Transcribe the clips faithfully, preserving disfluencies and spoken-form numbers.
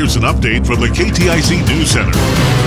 here's an update from the K T I C News Center.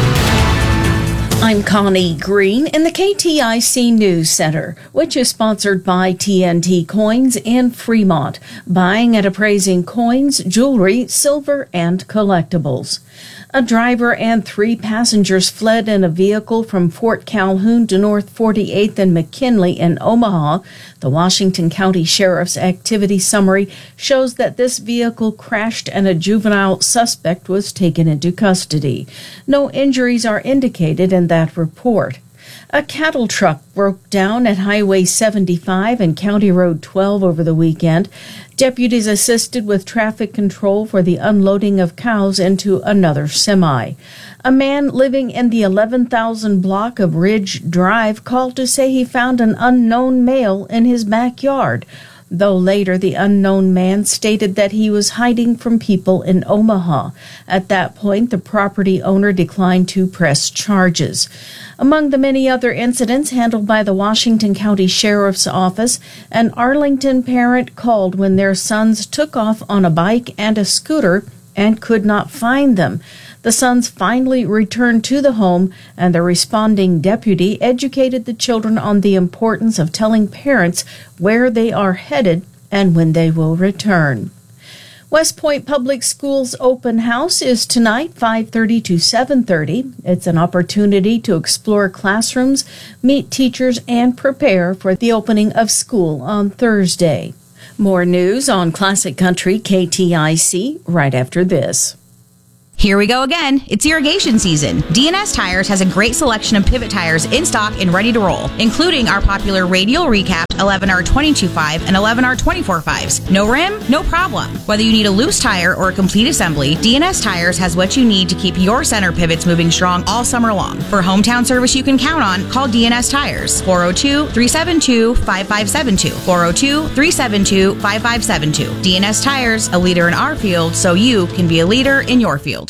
I'm Connie Green in the K T I C News Center, which is sponsored by T N T Coins in Fremont, buying and appraising coins, jewelry, silver, and collectibles. A driver and three passengers fled in a vehicle from Fort Calhoun to North forty-eighth and McKinley in Omaha. The Washington County Sheriff's activity summary shows that this vehicle crashed and a juvenile suspect was taken into custody. No injuries are indicated in that report. A cattle truck broke down at Highway seventy-five and County Road twelve over the weekend. Deputies assisted with traffic control for the unloading of cows into another semi. A man living in the eleven thousand block of Ridge Drive called to say he found an unknown male in his backyard, though later the unknown man stated that he was hiding from people in Omaha. At that point, the property owner declined to press charges. Among the many other incidents handled by the Washington County Sheriff's Office, an Arlington parent called when their sons took off on a bike and a scooter and could not find them. The sons finally returned to the home, and the responding deputy educated the children on the importance of telling parents where they are headed and when they will return. West Point Public Schools open house is tonight, five thirty to seven thirty. It's an opportunity to explore classrooms, meet teachers, and prepare for the opening of school on Thursday. More news on Classic Country K T I C right after this. Here we go again. It's irrigation season. D N S Tires has a great selection of pivot tires in stock and ready to roll, including our popular radial recapped eleven R twenty-two point five and eleven R twenty-four point fives. No rim? No problem. Whether you need a loose tire or a complete assembly, D N S Tires has what you need to keep your center pivots moving strong all summer long. For hometown service you can count on, call D N S Tires. four oh two, three seven two, five five seven two. four oh two, three seven two, five five seven two. D N S Tires, a leader in our field, so you can be a leader in your field.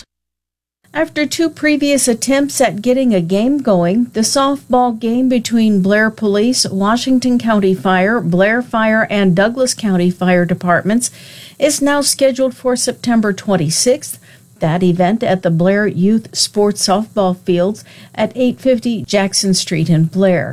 After two previous attempts at getting a game going, the softball game between Blair Police, Washington County Fire, Blair Fire, and Douglas County Fire Departments is now scheduled for September twenty-sixth. That event at the Blair Youth Sports Softball Fields at eight fifty Jackson Street in Blair.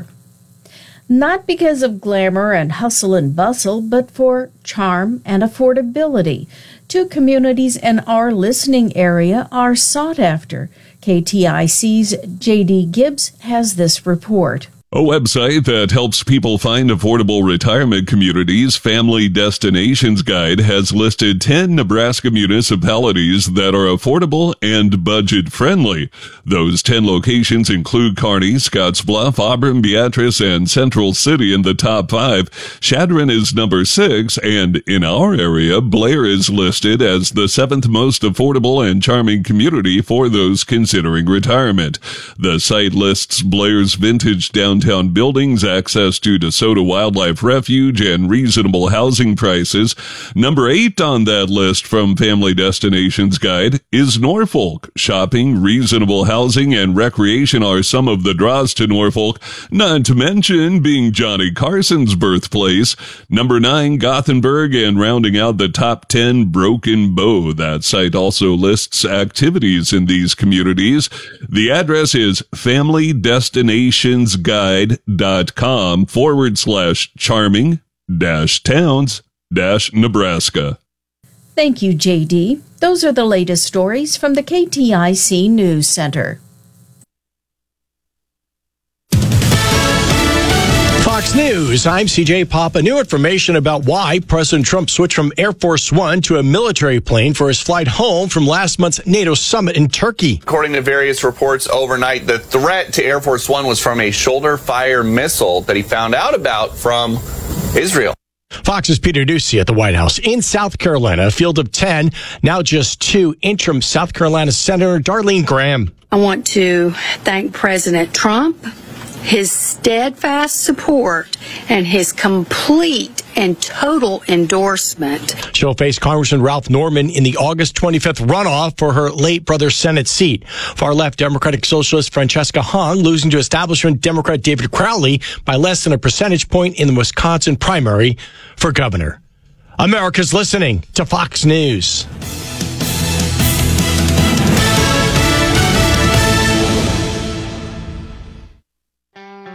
Not because of glamour and hustle and bustle, but for charm and affordability. Two communities in our listening area are sought after. K T I C's J D Gibbs has this report. A website that helps people find affordable retirement communities, Family Destinations Guide, has listed ten Nebraska municipalities that are affordable and budget-friendly. Those ten locations include Kearney, Scottsbluff, Auburn, Beatrice, and Central City in the top five. Chadron is number six, and in our area, Blair is listed as the seventh most affordable and charming community for those considering retirement. The site lists Blair's vintage downtown Downtown buildings, access to DeSoto Wildlife Refuge, and reasonable housing prices. Number eight on that list from Family Destinations Guide is Norfolk. Shopping, reasonable housing, and recreation are some of the draws to Norfolk, not to mention being Johnny Carson's birthplace. Number nine, Gothenburg, and rounding out the top ten, Broken Bow. That site also lists activities in these communities. The address is Family Destinations Guide. Dot com forward slash charming dash towns dash Nebraska. Thank you, J D. Those are the latest stories from the K T I C News Center. Fox News, I'm C J Papa. New information about why President Trump switched from Air Force One to a military plane for his flight home from last month's NATO summit in Turkey. According to various reports overnight, the threat to Air Force One was from a shoulder-fire missile that he found out about from Israel. Fox's Peter Doocy at the White House. In South Carolina, a field of ten, now just two, interim South Carolina Senator Darlene Graham. I want to thank President Trump, his steadfast support, and his complete and total endorsement. She'll face Congressman Ralph Norman in the August twenty-fifth runoff for her late brother's Senate seat. Far-left Democratic Socialist Francesca Hong losing to establishment Democrat David Crowley by less than a percentage point in the Wisconsin primary for governor. America's listening to Fox News.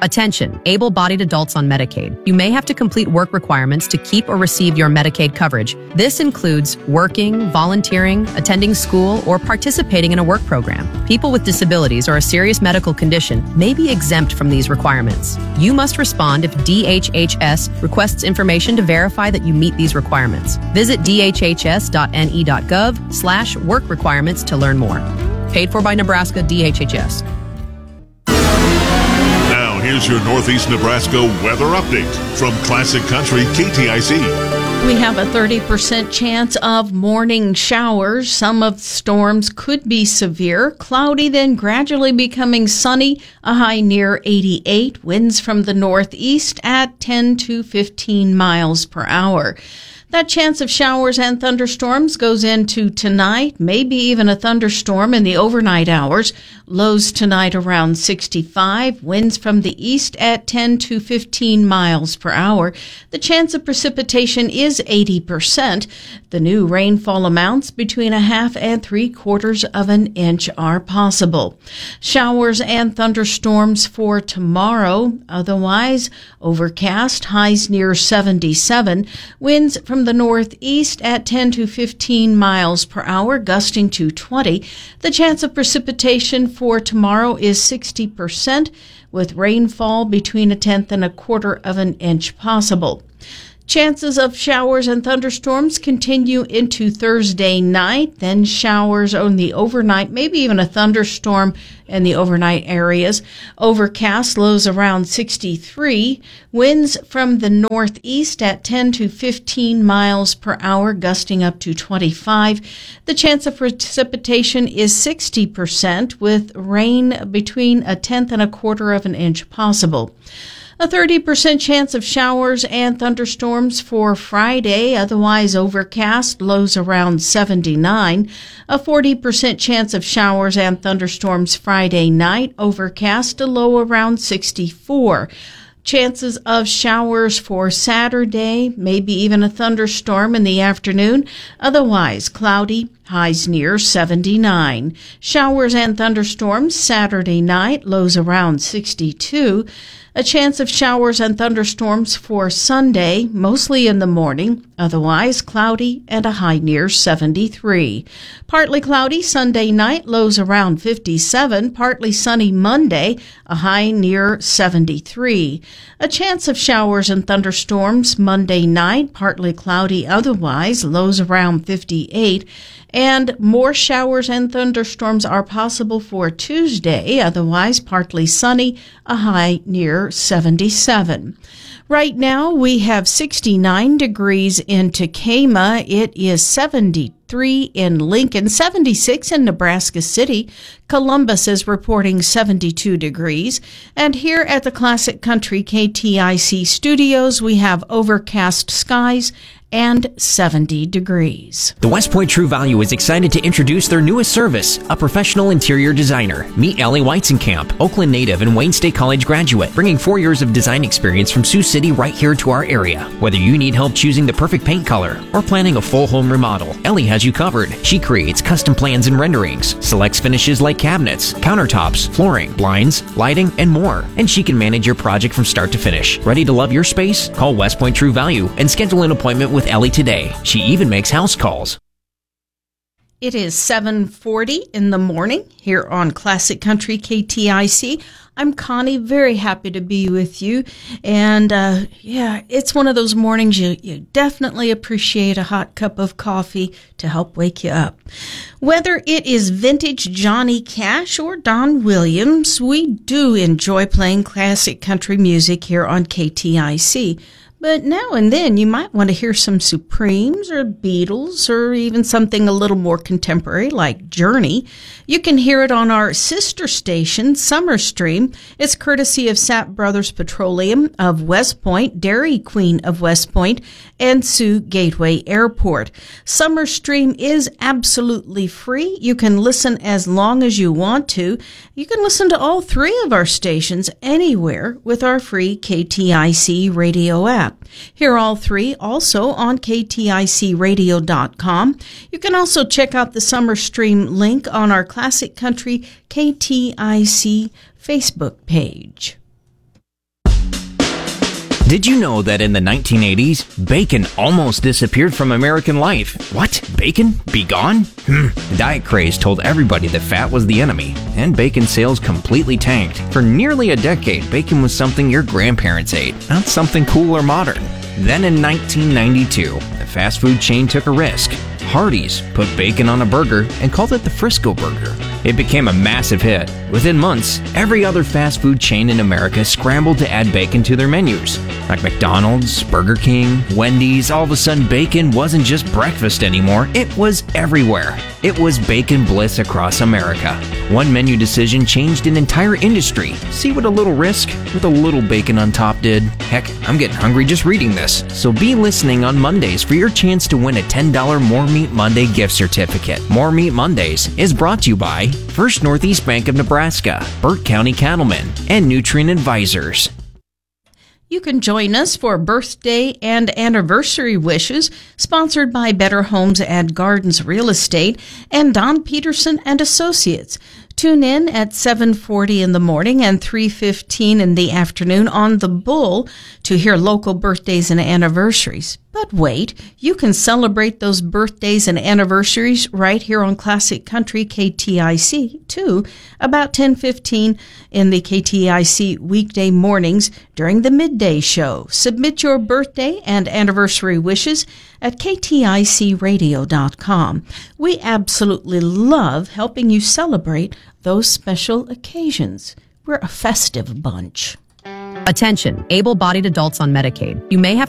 Attention, able-bodied adults on Medicaid. You may have to complete work requirements to keep or receive your Medicaid coverage. This includes working, volunteering, attending school, or participating in a work program. People with disabilities or a serious medical condition may be exempt from these requirements. You must respond if D H H S requests information to verify that you meet these requirements. Visit d h h s dot n e dot gov slash work requirements to learn more. Paid for by Nebraska D H H S. Now, here's your Northeast Nebraska weather update from Classic Country K T I C. We have a thirty percent chance of morning showers. Some of the storms could be severe. Cloudy, then gradually becoming sunny. A high near eighty-eight. Winds from the northeast at ten to fifteen miles per hour. That chance of showers and thunderstorms goes into tonight, maybe even a thunderstorm in the overnight hours. Lows tonight around sixty-five, winds from the east at ten to fifteen miles per hour. The chance of precipitation is eighty percent. The new rainfall amounts between a half and three quarters of an inch are possible. Showers and thunderstorms for tomorrow, otherwise overcast, highs near seventy-seven, winds from the northeast at ten to fifteen miles per hour, gusting to twenty. The chance of precipitation for tomorrow is sixty percent, with rainfall between a tenth and a quarter of an inch possible. Chances of showers and thunderstorms continue into Thursday night, then showers on the overnight, maybe even a thunderstorm in the overnight areas. Overcast, lows around sixty-three. Winds from the northeast at ten to fifteen miles per hour, gusting up to twenty-five. The chance of precipitation is sixty percent, with rain between a tenth and a quarter of an inch possible. A thirty percent chance of showers and thunderstorms for Friday, otherwise overcast, lows around seventy-nine. A forty percent chance of showers and thunderstorms Friday night, overcast, a low around sixty-four. Chances of showers for Saturday, maybe even a thunderstorm in the afternoon, otherwise cloudy, highs near seventy-nine. Showers and thunderstorms Saturday night, lows around sixty-two. A chance of showers and thunderstorms for Sunday, mostly in the morning, otherwise cloudy and a high near seventy-three. Partly cloudy Sunday night, lows around fifty-seven. Partly sunny Monday, a high near seventy-three. A chance of showers and thunderstorms Monday night, partly cloudy otherwise, lows around fifty-eight. And more showers and thunderstorms are possible for Tuesday, otherwise partly sunny, a high near seventy-seven. Right now, we have sixty-nine degrees in Tekamah. It is seventy-three in Lincoln, seventy-six in Nebraska City. Columbus is reporting seventy-two degrees. And here at the Classic Country K T I C studios, we have overcast skies and seventy degrees. The West Point True Value is excited to introduce their newest service, a professional interior designer. Meet Ellie Weizenkamp, Oakland native and Wayne State College graduate, bringing four years of design experience from Sioux City right here to our area. Whether you need help choosing the perfect paint color or planning a full home remodel, Ellie has you covered. She creates custom plans and renderings, selects finishes like cabinets, countertops, flooring, blinds, lighting, and more. And she can manage your project from start to finish. Ready to love your space? Call West Point True Value and schedule an appointment with Ellie today. She even makes house calls. It is seven forty in the morning here on Classic Country K T I C. I'm Connie, very happy to be with you. And uh, yeah, it's one of those mornings you, you definitely appreciate a hot cup of coffee to help wake you up. Whether it is vintage Johnny Cash or Don Williams, we do enjoy playing classic country music here on K T I C. But now and then you might want to hear some Supremes or Beatles or even something a little more contemporary like Journey. You can hear it on our sister station, Summer Stream. It's courtesy of Sapp Brothers Petroleum of West Point, Dairy Queen of West Point, and Sioux Gateway Airport. Summer Stream is absolutely free. You can listen as long as you want to. You can listen to all three of our stations anywhere with our free K T I C radio app. Hear all three also on K T I C radio dot com. You can also check out the Summer Stream link on our Classic Country K T I C Facebook page. Did you know that in the nineteen eighties, bacon almost disappeared from American life? What? Bacon? Be gone? Hmm. The diet craze told everybody that fat was the enemy, and bacon sales completely tanked. For nearly a decade, bacon was something your grandparents ate, not something cool or modern. Then in nineteen ninety-two, the fast food chain took a risk. Hardee's put bacon on a burger and called it the Frisco Burger. It became a massive hit. Within months, every other fast food chain in America scrambled to add bacon to their menus. Like McDonald's, Burger King, Wendy's, all of a sudden bacon wasn't just breakfast anymore, it was everywhere. It was bacon bliss across America. One menu decision changed an entire industry. See what a little risk with a little bacon on top did? Heck, I'm getting hungry just reading this. So be listening on Mondays for your chance to win a ten dollars More Meat Monday gift certificate. More Meat Mondays is brought to you by First Northeast Bank of Nebraska, Burt County Cattlemen, and Nutrient Advisors. You can join us for birthday and anniversary wishes, sponsored by Better Homes and Gardens Real Estate and Don Peterson and Associates. Tune in at seven forty in the morning and three fifteen in the afternoon on The Bull to hear local birthdays and anniversaries. But wait, you can celebrate those birthdays and anniversaries right here on Classic Country K T I C, too, about ten fifteen in the K T I C weekday mornings during the midday show. Submit your birthday and anniversary wishes at k t i c radio dot com. We absolutely love helping you celebrate those special occasions. We're a festive bunch. Attention, able-bodied adults on Medicaid. You may have